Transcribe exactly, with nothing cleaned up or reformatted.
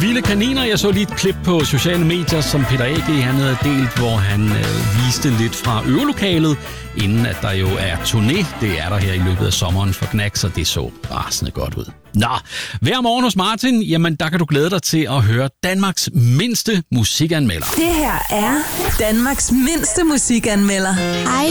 Vilde kaniner. Jeg så lige et klip på sociale medier, som Peter A G han havde delt, hvor han øh, viste lidt fra øvelokalet, inden at der jo er turné. Det er der her i løbet af sommeren for Knacks, og det så rasende godt ud. Nå, hver morgen hos Martin, jamen der kan du glæde dig til at høre Danmarks mindste musikanmelder. Det her er Danmarks mindste musikanmelder. Hej,